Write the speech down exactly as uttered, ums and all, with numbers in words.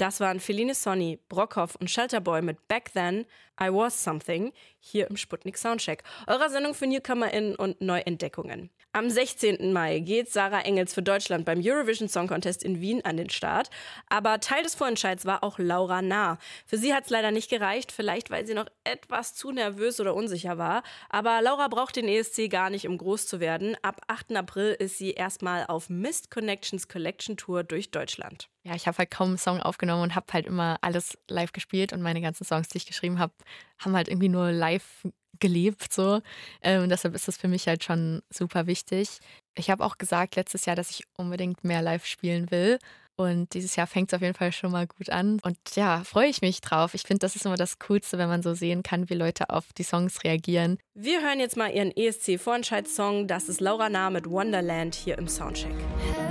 Das waren Feline Sonny, Brockhoff und Shelterboy mit Back Then, I Was Something, hier im Sputnik Soundcheck, eurer Sendung für NewcomerInnen und Neuentdeckungen. Am sechzehnten Mai geht Sarah Engels für Deutschland beim Eurovision Song Contest in Wien an den Start. Aber Teil des Vorentscheids war auch Laura Nah. Für sie hat es leider nicht gereicht, vielleicht weil sie noch etwas zu nervös oder unsicher war. Aber Laura braucht den E S C gar nicht, um groß zu werden. Ab achten April ist sie erstmal auf Mist Connections Collection Tour durch Deutschland. Ja, ich habe halt kaum einen Song aufgenommen und habe halt immer alles live gespielt und meine ganzen Songs, die ich geschrieben habe, haben halt irgendwie nur live gelebt so. Ähm, deshalb ist das für mich halt schon super wichtig. Ich habe auch gesagt letztes Jahr, dass ich unbedingt mehr live spielen will. Und dieses Jahr fängt es auf jeden Fall schon mal gut an. Und ja, freue ich mich drauf. Ich finde, das ist immer das Coolste, wenn man so sehen kann, wie Leute auf die Songs reagieren. Wir hören jetzt mal ihren E S C-Vorentscheidssong. Das ist Laura Nah mit Wonderland hier im Soundcheck.